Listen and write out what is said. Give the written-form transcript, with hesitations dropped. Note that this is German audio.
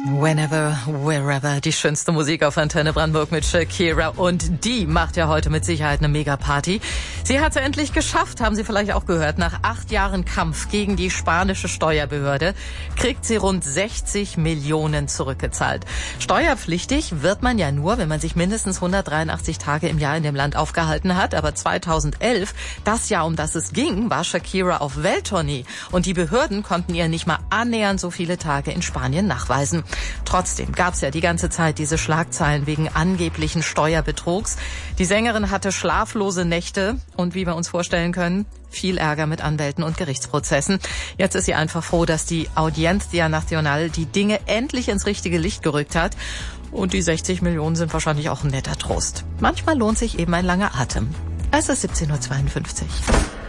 Whenever, wherever, die schönste Musik auf Antenne Brandenburg mit Shakira. Und die macht ja heute mit Sicherheit eine Megaparty. Sie hat es endlich geschafft, haben Sie vielleicht auch gehört. Nach 8 Jahren Kampf gegen die spanische Steuerbehörde kriegt sie rund 60 Millionen zurückgezahlt. Steuerpflichtig wird man ja nur, wenn man sich mindestens 183 Tage im Jahr in dem Land aufgehalten hat. Aber 2011, das Jahr, um das es ging, war Shakira auf Welttournee. Und die Behörden konnten ihr nicht mal annähernd so viele Tage in Spanien nachweisen. Trotzdem gab's ja die ganze Zeit diese Schlagzeilen wegen angeblichen Steuerbetrugs. Die Sängerin hatte schlaflose Nächte und, wie wir uns vorstellen können, viel Ärger mit Anwälten und Gerichtsprozessen. Jetzt ist sie einfach froh, dass die Audiencia Nacional die Dinge endlich ins richtige Licht gerückt hat. Und die 60 Millionen sind wahrscheinlich auch ein netter Trost. Manchmal lohnt sich eben ein langer Atem. Es ist 17:52 Uhr.